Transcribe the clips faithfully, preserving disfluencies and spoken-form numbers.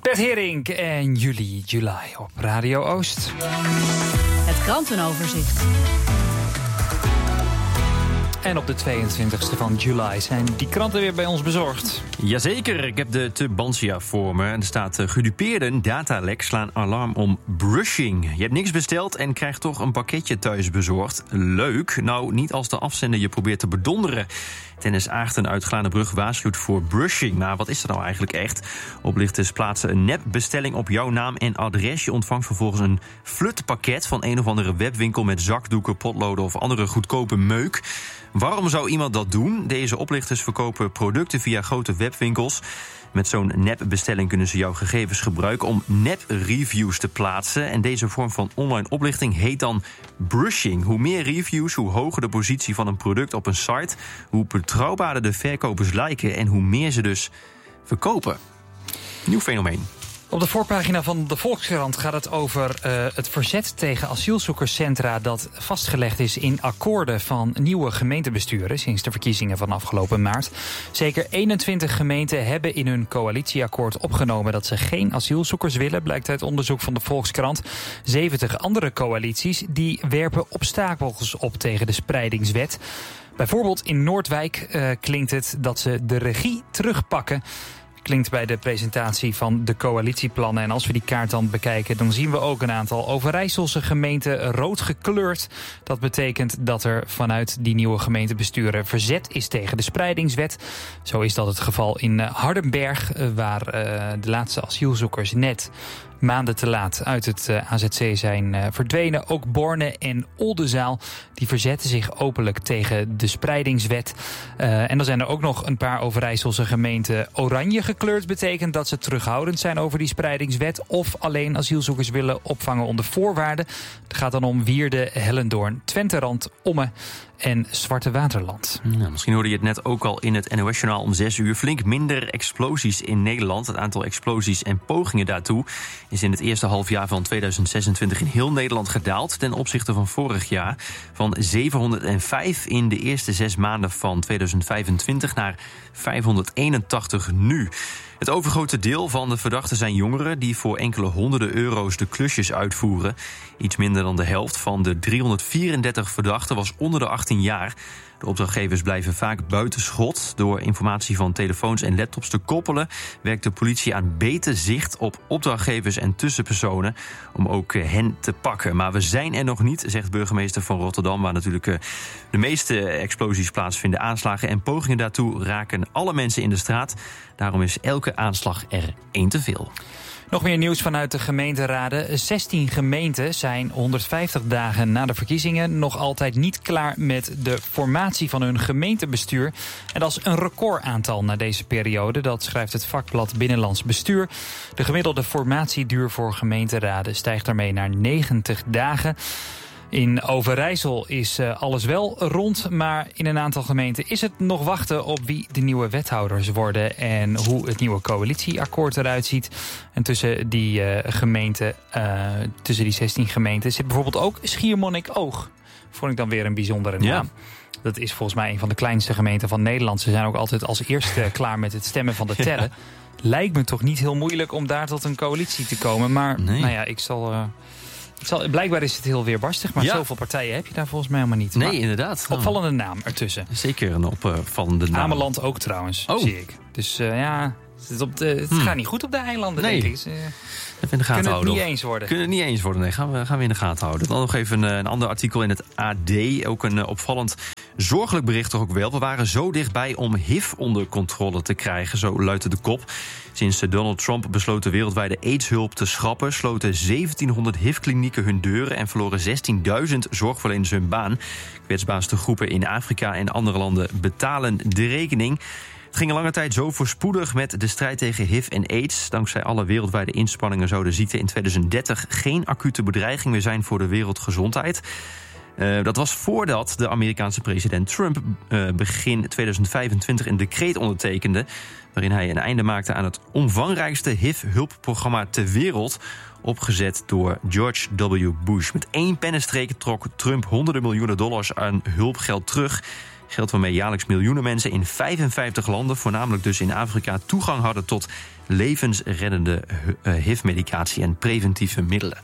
Bert Herink en Julie July op Radio Oost. Het krantenoverzicht. En op de tweeëntwintigste van juli zijn die kranten weer bij ons bezorgd. Jazeker, ik heb de Tubantia voor me. Er staat uh, gedupeerden, datalek slaan alarm om brushing. Je hebt niks besteld en krijgt toch een pakketje thuis bezorgd. Leuk, nou niet als de afzender je probeert te bedonderen. Tennis Aagten uit Glanenbrug waarschuwt voor brushing. Maar wat is er nou eigenlijk echt? Oplichters plaatsen een nepbestelling op jouw naam en adres. Je ontvangt vervolgens een flutpakket van een of andere webwinkel met zakdoeken, potloden of andere goedkope meuk. Waarom zou iemand dat doen? Deze oplichters verkopen producten via grote webwinkels. Met zo'n nepbestelling kunnen ze jouw gegevens gebruiken om nep-reviews te plaatsen. En deze vorm van online oplichting heet dan brushing. Hoe meer reviews, hoe hoger de positie van een product op een site, hoe betrouwbaarder de verkopers lijken en hoe meer ze dus verkopen. Nieuw fenomeen. Op de voorpagina van de Volkskrant gaat het over uh, het verzet tegen asielzoekerscentra dat vastgelegd is in akkoorden van nieuwe gemeentebesturen sinds de verkiezingen van afgelopen maart. Zeker eenentwintig gemeenten hebben in hun coalitieakkoord opgenomen dat ze geen asielzoekers willen, blijkt uit onderzoek van de Volkskrant. zeventig andere coalities die werpen obstakels op tegen de spreidingswet. Bijvoorbeeld in Noordwijk uh, klinkt het dat ze de regie terugpakken. Klinkt bij de presentatie van de coalitieplannen. En als we die kaart dan bekijken, dan zien we ook een aantal Overijsselse gemeenten rood gekleurd. Dat betekent dat er vanuit die nieuwe gemeentebesturen verzet is tegen de spreidingswet. Zo is dat het geval in Hardenberg, waar de laatste asielzoekers net maanden te laat uit het A Z C zijn verdwenen. Ook Borne en Oldenzaal die verzetten zich openlijk tegen de spreidingswet. Uh, en dan zijn er ook nog een paar Overijsselse gemeenten oranje gekleurd. Betekent dat ze terughoudend zijn over die spreidingswet of alleen asielzoekers willen opvangen onder voorwaarden. Het gaat dan om Wierde, Hellendoorn, Twenterand, Omme en Zwarte Waterland. Nou, misschien hoorde je het net ook al in het N O S-journaal om zes uur. Flink minder explosies in Nederland. Het aantal explosies en pogingen daartoe is in het eerste halfjaar van tweeduizend zesentwintig in heel Nederland gedaald ten opzichte van vorig jaar. Van zevenhonderdvijf in de eerste zes maanden van tweeduizend vijfentwintig naar vijfhonderdeenentachtig nu. Het overgrote deel van de verdachten zijn jongeren die voor enkele honderden euro's de klusjes uitvoeren. Iets minder dan de helft van de driehonderdvierendertig verdachten was onder de achttien jaar. De opdrachtgevers blijven vaak buiten schot. Door informatie van telefoons en laptops te koppelen werkt de politie aan beter zicht op opdrachtgevers en tussenpersonen om ook hen te pakken. Maar we zijn er nog niet, zegt burgemeester van Rotterdam, waar natuurlijk de meeste explosies plaatsvinden. Aanslagen en pogingen daartoe raken alle mensen in de straat. Daarom is elke aanslag er één te veel. Nog meer nieuws vanuit de gemeenteraden. zestien gemeenten zijn honderdvijftig dagen na de verkiezingen nog altijd niet klaar met de formatie van hun gemeentebestuur. En dat is een recordaantal na deze periode. Dat schrijft het vakblad Binnenlands Bestuur. De gemiddelde formatieduur voor gemeenteraden stijgt daarmee naar negentig dagen. In Overijssel is uh, alles wel rond, maar in een aantal gemeenten is het nog wachten op wie de nieuwe wethouders worden en hoe het nieuwe coalitieakkoord eruit ziet. En tussen die uh, gemeenten, uh, tussen die zestien gemeenten zit bijvoorbeeld ook Schiermonnikoog. Vond ik dan weer een bijzondere naam. Ja. Dat is volgens mij een van de kleinste gemeenten van Nederland. Ze zijn ook altijd als eerste klaar met het stemmen van de terren. Ja. Lijkt me toch niet heel moeilijk om daar tot een coalitie te komen, maar nee. nou ja, ik zal... Uh, Zal, blijkbaar is het heel weerbarstig, maar ja. zoveel partijen heb je daar volgens mij helemaal niet. Nee, maar inderdaad. Opvallende naam ertussen. Zeker een opvallende naam. Ameland ook trouwens, oh. zie ik. Dus uh, ja, het, op de, het hmm. gaat niet goed op de eilanden, nee. denk ik. Dus, uh, even in de gaten kunnen houden. het niet eens worden. Kunnen het niet eens worden, nee. Gaan we, gaan we in de gaten houden. Dan nog even een, een ander artikel in het A D. Ook een uh, opvallend zorgelijk bericht toch ook wel. We waren zo dichtbij om H I V onder controle te krijgen, zo luidde de kop. Sinds Donald Trump besloot de wereldwijde aidshulp te schrappen, sloten zeventienhonderd H I V-klinieken hun deuren en verloren zestienduizend zorgverleners hun baan. Kwetsbaarste groepen in Afrika en andere landen betalen de rekening. Het ging een lange tijd zo voorspoedig met de strijd tegen H I V en AIDS. Dankzij alle wereldwijde inspanningen zou de ziekte in tweeduizend dertig geen acute bedreiging meer zijn voor de wereldgezondheid. Uh, dat was voordat de Amerikaanse president Trump uh, begin tweeduizend vijfentwintig een decreet ondertekende, waarin hij een einde maakte aan het omvangrijkste H I V-hulpprogramma ter wereld, opgezet door George W. Bush. Met één pennenstreek trok Trump honderden miljoenen dollars aan hulpgeld terug. Geld waarmee jaarlijks miljoenen mensen in vijfenvijftig landen, voornamelijk dus in Afrika, toegang hadden tot levensreddende H I V-medicatie en preventieve middelen.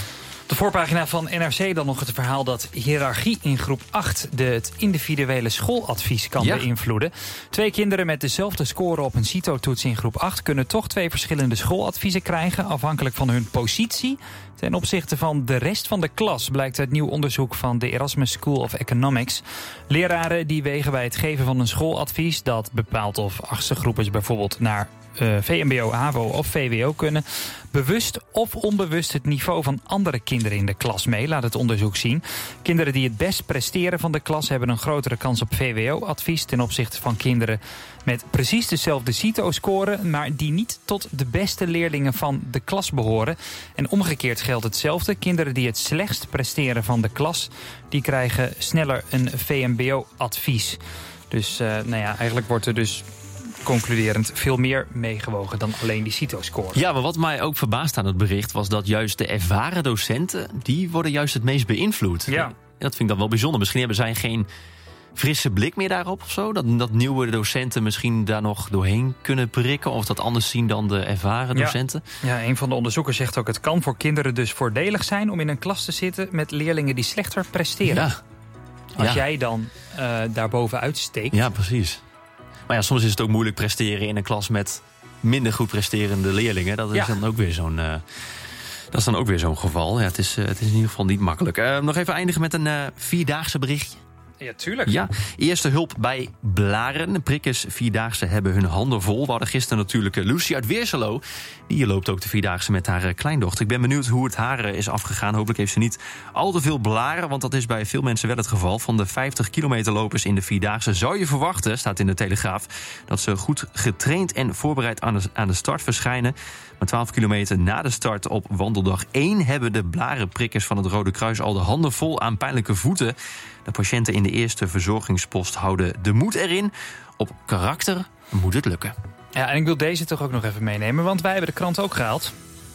De voorpagina van N R C dan nog het verhaal dat hiërarchie in groep acht de het individuele schooladvies kan ja. beïnvloeden. Twee kinderen met dezelfde score op een CITO-toets in groep acht kunnen toch twee verschillende schooladviezen krijgen, afhankelijk van hun positie ten opzichte van de rest van de klas, blijkt uit nieuw onderzoek van de Erasmus School of Economics. Leraren die wegen bij het geven van een schooladvies, dat bepaalt of achtste groepers bijvoorbeeld naar Uh, V M B O, HAVO of V W O kunnen, bewust of onbewust het niveau van andere kinderen in de klas mee, laat het onderzoek zien. Kinderen die het best presteren van de klas hebben een grotere kans op V W O-advies ten opzichte van kinderen met precies dezelfde CITO-score, maar die niet tot de beste leerlingen van de klas behoren. En omgekeerd geldt hetzelfde. Kinderen die het slechtst presteren van de klas, die krijgen sneller een V M B O-advies. Dus uh, nou ja, eigenlijk wordt er dus concluderend veel meer meegewogen dan alleen die CITO-score. Ja, maar wat mij ook verbaast aan het bericht was dat juist de ervaren docenten, die worden juist het meest beïnvloed. Ja. Dat vind ik dan wel bijzonder. Misschien hebben zij geen frisse blik meer daarop of zo. Dat, dat nieuwe docenten misschien daar nog doorheen kunnen prikken, of dat anders zien dan de ervaren docenten. Ja, ja, een van de onderzoekers zegt ook, het kan voor kinderen dus voordelig zijn om in een klas te zitten met leerlingen die slechter presteren. Ja. Als ja. jij dan uh, daarbovenuit steekt. Ja, precies. Maar ja, soms is het ook moeilijk presteren in een klas met minder goed presterende leerlingen. Dat is ja. dan ook weer zo'n, uh, dat is dan ook weer zo'n geval. Ja, het, is, uh, het is in ieder geval niet makkelijk. Uh, nog even eindigen met een uh, vierdaagse berichtje. Ja, tuurlijk. Ja, eerste hulp bij blaren. Prikkers Vierdaagse hebben hun handen vol. We hadden gisteren natuurlijk Lucie uit Weerselo. Die loopt ook de Vierdaagse met haar kleindochter. Ik ben benieuwd hoe het haar is afgegaan. Hopelijk heeft ze niet al te veel blaren, want dat is bij veel mensen wel het geval. Van de vijftig kilometer lopers in de Vierdaagse zou je verwachten, staat in de Telegraaf, dat ze goed getraind en voorbereid aan de, aan de start verschijnen. Maar twaalf kilometer na de start op wandeldag één hebben de blarenprikkers van het Rode Kruis al de handen vol aan pijnlijke voeten. De patiënten in de eerste verzorgingspost houden de moed erin. Op karakter moet het lukken. Ja, en ik wil deze toch ook nog even meenemen, want wij hebben de krant ook gehaald.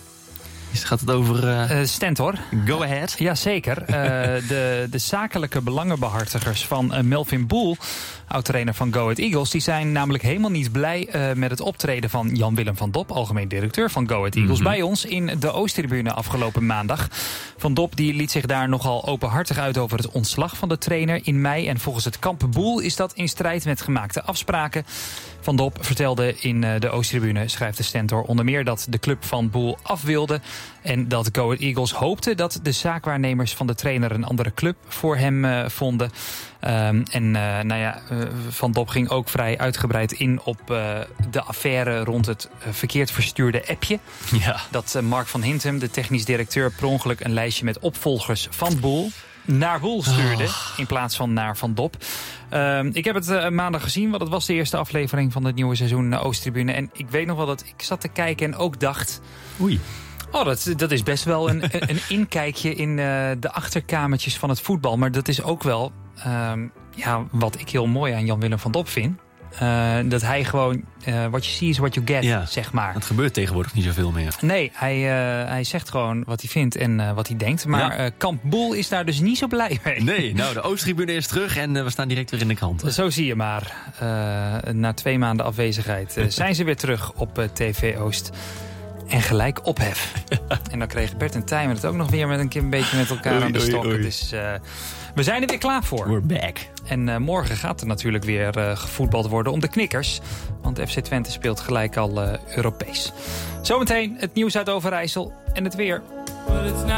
Gaat het over Uh... Uh, Stentor. Go ahead. Jazeker. Uh, de, de zakelijke belangenbehartigers van uh, Melvin Boel, oud-trainer van Go Ahead Eagles, die zijn namelijk helemaal niet blij uh, met het optreden van Jan-Willem van Dop, algemeen directeur van Go Ahead Eagles, mm-hmm. bij ons in de Oosttribune afgelopen maandag. Van Dop die liet zich daar nogal openhartig uit over het ontslag van de trainer in mei. En volgens het kamp Boel is dat in strijd met gemaakte afspraken. Van Dop vertelde in de Oosttribune, schrijft de Stentor, onder meer dat de club van Boel af wilde en dat Go Ahead Eagles hoopte dat de zaakwaarnemers van de trainer een andere club voor hem uh, vonden. Um, en uh, nou ja, uh, Van Dop ging ook vrij uitgebreid in op uh, de affaire rond het uh, verkeerd verstuurde appje. Ja. Dat uh, Mark van Hintem, de technisch directeur, per ongeluk een lijstje met opvolgers van Boel naar Boel stuurde, oh. in plaats van naar Van Dop. Uh, ik heb het uh, maandag gezien, want het was de eerste aflevering van het nieuwe seizoen uh, Oosttribune. En ik weet nog wel dat ik zat te kijken en ook dacht, oei. Oh, dat, dat is best wel een, een inkijkje in uh, de achterkamertjes van het voetbal. Maar dat is ook wel uh, ja, wat ik heel mooi aan Jan-Willem van Dop vind. Uh, dat hij gewoon, uh, what you see is what you get, ja, zeg maar. Het gebeurt tegenwoordig niet zoveel meer. Nee, hij, uh, hij zegt gewoon wat hij vindt en uh, wat hij denkt. Maar ja. uh, Kamp Boel is daar dus niet zo blij mee. Nee, nou, de Oosttribune is terug en uh, we staan direct weer in de krant. Zo zie je maar. Uh, na twee maanden afwezigheid uh, zijn ze weer terug op uh, T V Oost. En gelijk ophef. En dan kreeg Bert en Tijmen het ook nog weer met een, keer een beetje met elkaar oei, aan de stok. Dus uh, we zijn er weer klaar voor. We're back. En uh, morgen gaat er natuurlijk weer uh, gevoetbald worden om de knikkers. Want F C Twente speelt gelijk al uh, Europees. Zometeen het nieuws uit Overijssel en het weer.